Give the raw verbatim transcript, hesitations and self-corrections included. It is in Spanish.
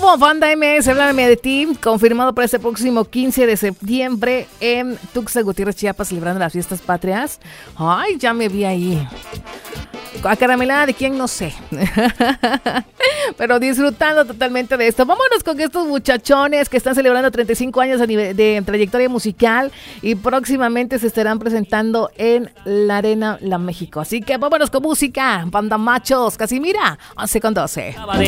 Grupo Banda M S, Háblame de ti, confirmado para este próximo quince de septiembre en Tuxtla Gutiérrez, Chiapas, celebrando las fiestas patrias. Ay, ya me vi ahí. Acaramelada de quién, no sé. Pero disfrutando totalmente de esto. Vámonos con estos muchachones que están celebrando treinta y cinco años a nivel de trayectoria musical y próximamente se estarán presentando en la Arena La México. Así que vámonos con música. Banda Machos, Casimira, once con doce.